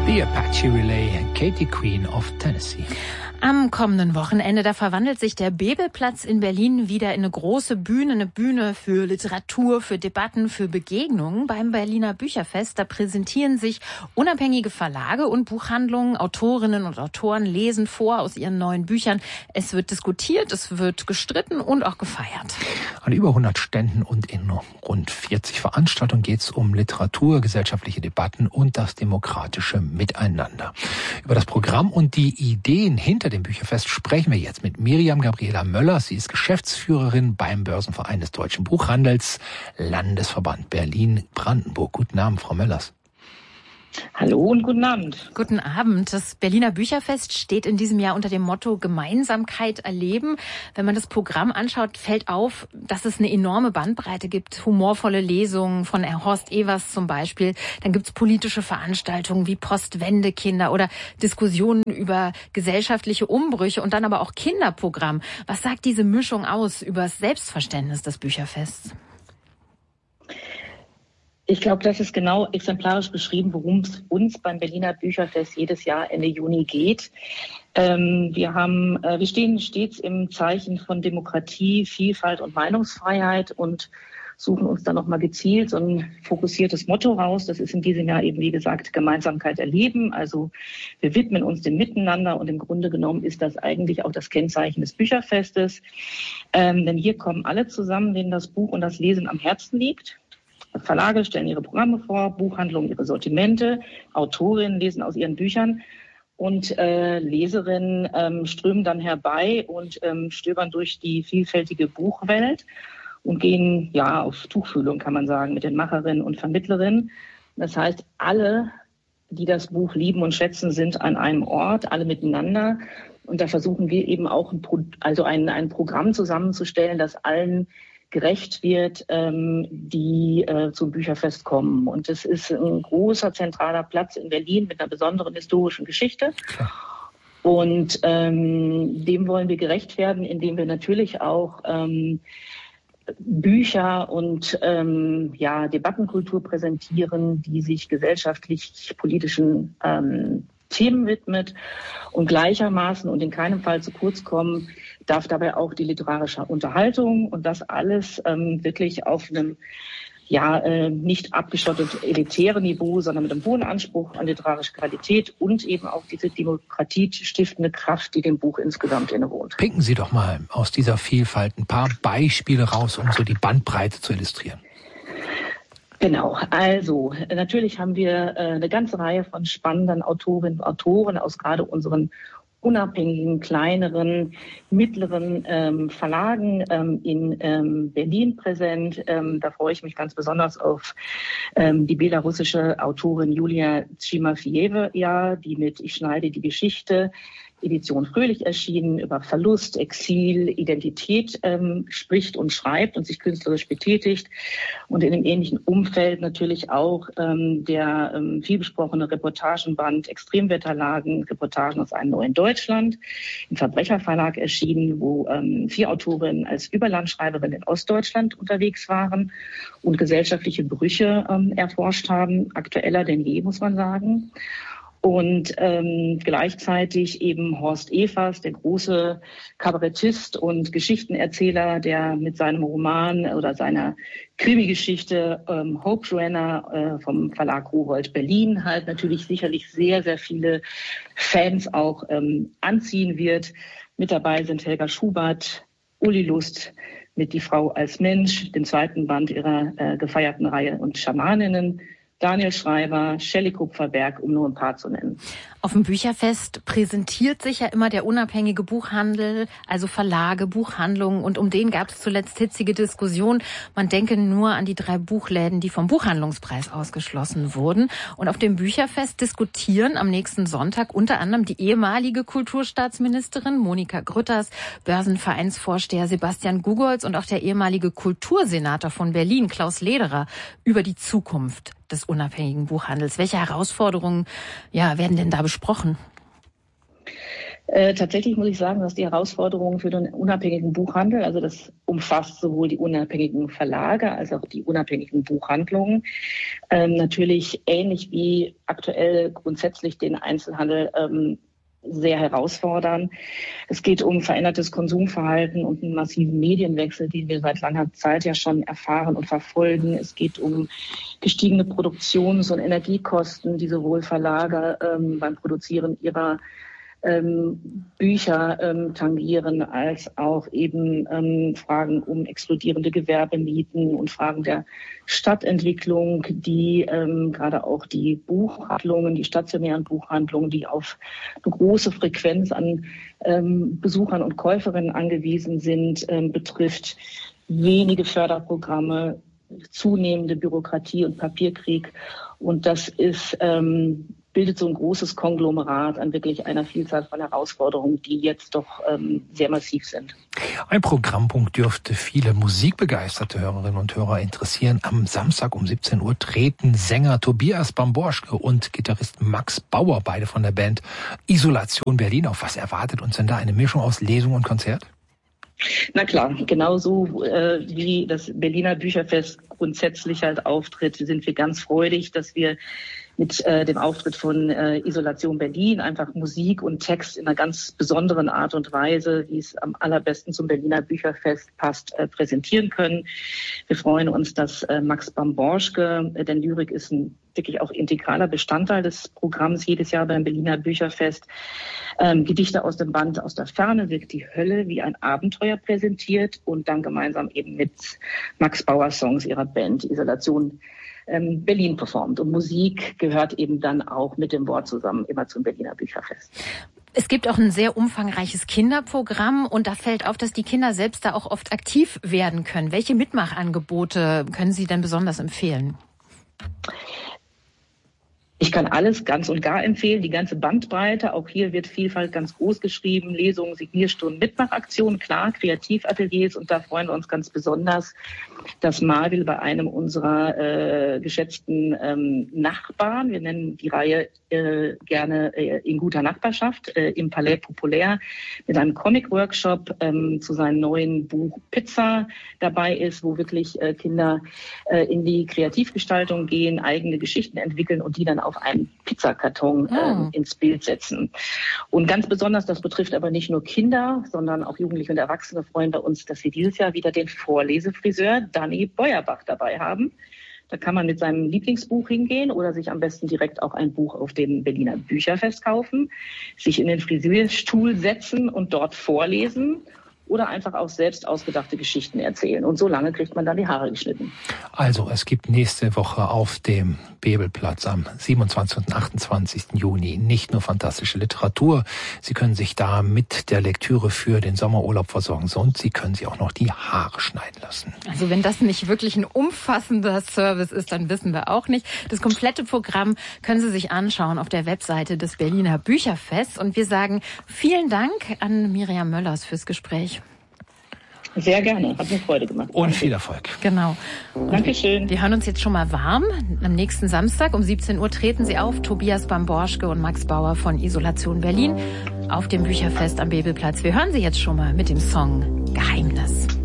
The Apache Relay, Katie Queen of Tennessee. Am kommenden Wochenende, da verwandelt sich der Bebelplatz in Berlin wieder in eine große Bühne, eine Bühne für Literatur, für Debatten, für Begegnungen. Beim Berliner Bücherfest, da präsentieren sich unabhängige Verlage und Buchhandlungen, Autorinnen und Autoren lesen vor aus ihren neuen Büchern. Es wird diskutiert, es wird gestritten und auch gefeiert. An über 100 Ständen und in rund 40 Veranstaltungen geht es um Literatur, gesellschaftliche Debatten und das demokratische Miteinander. Über das Programm und die Ideen hinter dem Bücherfest sprechen wir jetzt mit Miriam Gabriela Möller. Sie ist Geschäftsführerin beim Börsenverein des Deutschen Buchhandels, Landesverband Berlin-Brandenburg. Guten Abend, Frau Möllers. Hallo und guten Abend. Guten Abend. Das Berliner Bücherfest steht in diesem Jahr unter dem Motto Gemeinsamkeit erleben. Wenn man das Programm anschaut, fällt auf, dass es eine enorme Bandbreite gibt. Humorvolle Lesungen von Horst Ewers zum Beispiel. Dann gibt's politische Veranstaltungen wie Postwendekinder oder Diskussionen über gesellschaftliche Umbrüche und dann aber auch Kinderprogramm. Was sagt diese Mischung aus über das Selbstverständnis des Bücherfests? Ich glaube, das ist genau exemplarisch beschrieben, worum es uns beim Berliner Bücherfest jedes Jahr Ende Juni geht. Wir stehen stets im Zeichen von Demokratie, Vielfalt und Meinungsfreiheit und suchen uns dann nochmal gezielt so ein fokussiertes Motto raus. Das ist in diesem Jahr eben, wie gesagt, Gemeinsamkeit erleben. Also wir widmen uns dem Miteinander und im Grunde genommen ist das eigentlich auch das Kennzeichen des Bücherfestes. Denn hier kommen alle zusammen, denen das Buch und das Lesen am Herzen liegt. Verlage stellen ihre Programme vor, Buchhandlungen ihre Sortimente, Autorinnen lesen aus ihren Büchern und Leserinnen strömen dann herbei und stöbern durch die vielfältige Buchwelt und gehen ja auf Tuchfühlung, kann man sagen, mit den Macherinnen und Vermittlerinnen. Das heißt, alle, die das Buch lieben und schätzen, sind an einem Ort, alle miteinander. Und da versuchen wir eben auch ein Programm zusammenzustellen, das allen gerecht wird, die zum Bücherfest kommen. Und es ist ein großer zentraler Platz in Berlin mit einer besonderen historischen Geschichte. Klar. Und dem wollen wir gerecht werden, indem wir natürlich auch Bücher und Debattenkultur präsentieren, die sich gesellschaftlich-politischen Themen widmet und gleichermaßen und in keinem Fall zu kurz kommen darf dabei auch die literarische Unterhaltung und das alles wirklich auf einem nicht abgeschottet elitären Niveau, sondern mit einem hohen Anspruch an literarische Qualität und eben auch diese demokratiestiftende Kraft, die dem Buch insgesamt innewohnt. Picken Sie doch mal aus dieser Vielfalt ein paar Beispiele raus, um so die Bandbreite zu illustrieren. Genau, also natürlich haben wir eine ganze Reihe von spannenden Autorinnen und Autoren aus gerade unseren unabhängigen, kleineren, mittleren Verlagen in Berlin präsent. Da freue ich mich ganz besonders auf die belarussische Autorin Julia Tschimafiejewa, die mit Ich schneide die Geschichte, Edition Fröhlich erschienen, über Verlust, Exil, Identität spricht und schreibt und sich künstlerisch betätigt. Und in einem ähnlichen Umfeld natürlich auch der vielbesprochene Reportagenband Extremwetterlagen, Reportagen aus einem neuen Deutschland, im Verbrecherverlag erschienen, wo 4 Autorinnen als Überlandschreiberin in Ostdeutschland unterwegs waren und gesellschaftliche Brüche erforscht haben, aktueller denn je, muss man sagen. Und gleichzeitig eben Horst Ewers, der große Kabarettist und Geschichtenerzähler, der mit seinem Roman oder seiner Krimi-Geschichte Hope Joanna vom Verlag Rowohlt Berlin halt natürlich sicherlich sehr, sehr viele Fans auch anziehen wird. Mit dabei sind Helga Schubert, Uli Lust mit Die Frau als Mensch, dem zweiten Band ihrer gefeierten Reihe und Schamaninnen, Daniel Schreiber, Shelley Kupferberg, um nur ein paar zu nennen. Auf dem Bücherfest präsentiert sich ja immer der unabhängige Buchhandel, also Verlage, Buchhandlungen, und um den gab es zuletzt hitzige Diskussionen. Man denke nur an die 3 Buchläden, die vom Buchhandlungspreis ausgeschlossen wurden. Und auf dem Bücherfest diskutieren am nächsten Sonntag unter anderem die ehemalige Kulturstaatsministerin Monika Grütters, Börsenvereinsvorsteher Sebastian Gugolz und auch der ehemalige Kultursenator von Berlin, Klaus Lederer, über die Zukunft des unabhängigen Buchhandels. Welche Herausforderungen werden denn da besprochen? Tatsächlich muss ich sagen, dass die Herausforderungen für den unabhängigen Buchhandel, also das umfasst sowohl die unabhängigen Verlage als auch die unabhängigen Buchhandlungen, natürlich ähnlich wie aktuell grundsätzlich den Einzelhandel sehr herausfordern. Es geht um verändertes Konsumverhalten und einen massiven Medienwechsel, den wir seit langer Zeit ja schon erfahren und verfolgen. Es geht um gestiegene Produktions- und Energiekosten, die sowohl Verlage beim Produzieren ihrer Bücher tangieren, als auch eben Fragen um explodierende Gewerbemieten und Fragen der Stadtentwicklung, die gerade auch die Buchhandlungen, die stationären Buchhandlungen, die auf eine große Frequenz an Besuchern und Käuferinnen angewiesen sind, betrifft. Wenige Förderprogramme, zunehmende Bürokratie und Papierkrieg. Und das ist bildet so ein großes Konglomerat an wirklich einer Vielzahl von Herausforderungen, die jetzt doch sehr massiv sind. Ein Programmpunkt dürfte viele musikbegeisterte Hörerinnen und Hörer interessieren. Am Samstag um 17 Uhr treten Sänger Tobias Bamborschke und Gitarrist Max Bauer, beide von der Band Isolation Berlin, auf. Was erwartet uns denn da? Eine Mischung aus Lesung und Konzert? Na klar, genauso wie das Berliner Bücherfest grundsätzlich halt auftritt, sind wir ganz freudig, dass wir mit dem Auftritt von Isolation Berlin einfach Musik und Text in einer ganz besonderen Art und Weise, wie es am allerbesten zum Berliner Bücherfest passt, präsentieren können. Wir freuen uns, dass Max Bamborschke, denn Lyrik ist ein wirklich auch integraler Bestandteil des Programms jedes Jahr beim Berliner Bücherfest, Gedichte aus dem Band Aus der Ferne wirkt die Hölle wie ein Abenteuer präsentiert und dann gemeinsam eben mit Max Bauer Songs ihrer Band Isolation Berlin performt. Und Musik gehört eben dann auch mit dem Wort zusammen immer zum Berliner Bücherfest. Es gibt auch ein sehr umfangreiches Kinderprogramm und da fällt auf, dass die Kinder selbst da auch oft aktiv werden können. Welche Mitmachangebote können Sie denn besonders empfehlen? Ich kann alles ganz und gar empfehlen, die ganze Bandbreite. Auch hier wird Vielfalt ganz groß geschrieben. Lesungen, Signierstunden, Mitmachaktionen, klar, Kreativateliers. Und da freuen wir uns ganz besonders, dass Marvil bei einem unserer geschätzten Nachbarn, wir nennen die Reihe gerne in guter Nachbarschaft, im Palais Populaire, mit einem Comic-Workshop zu seinem neuen Buch Pizza dabei ist, wo wirklich Kinder in die Kreativgestaltung gehen, eigene Geschichten entwickeln und die dann auf einen Pizzakarton ins Bild setzen. Und ganz besonders, das betrifft aber nicht nur Kinder, sondern auch Jugendliche und Erwachsene, freuen wir uns, dass wir dieses Jahr wieder den Vorlesefriseur Danny Beuerbach dabei haben. Da kann man mit seinem Lieblingsbuch hingehen oder sich am besten direkt auch ein Buch auf dem Berliner Bücherfest kaufen, sich in den Friseurstuhl setzen und dort vorlesen oder einfach auch selbst ausgedachte Geschichten erzählen. Und so lange kriegt man dann die Haare geschnitten. Also es gibt nächste Woche auf dem Bebelplatz am 27. und 28. Juni nicht nur fantastische Literatur. Sie können sich da mit der Lektüre für den Sommerurlaub versorgen und Sie können sich auch noch die Haare schneiden lassen. Also wenn das nicht wirklich ein umfassender Service ist, dann wissen wir auch nicht. Das komplette Programm können Sie sich anschauen auf der Webseite des Berliner Bücherfests. Und wir sagen vielen Dank an Miriam Möllers fürs Gespräch. Sehr gerne, hat mir Freude gemacht. Und viel Erfolg. Genau. Dankeschön. Wir hören uns jetzt schon mal warm. Am nächsten Samstag um 17 Uhr treten Sie auf, Tobias Bamborschke und Max Bauer von Isolation Berlin auf dem Bücherfest am Bebelplatz. Wir hören Sie jetzt schon mal mit dem Song Geheimnis.